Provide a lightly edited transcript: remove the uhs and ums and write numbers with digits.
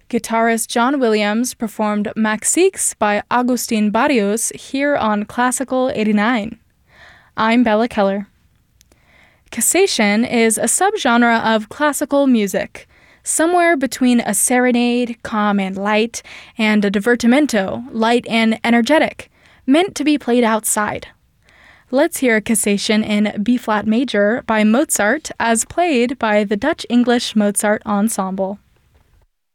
Guitarist John Williams performed Maxix by Agustin Barrios here on Classical 89. I'm Bella Keller. Cassation is a subgenre of classical music, somewhere between a serenade, calm and light, and a divertimento, light and energetic, meant to be played outside. Let's hear a cassation in B-flat major by Mozart as played by the Dutch-English Mozart Ensemble.